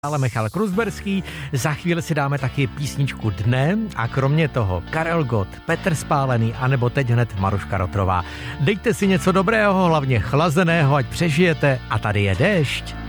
Ale Michal Kruzberský, za chvíli si dáme taky písničku dne a kromě toho Karel Gott, Petr Spálený anebo teď hned Maruška Rotrová. Dejte si něco dobrého, hlavně chlazeného, ať přežijete a tady je déšť.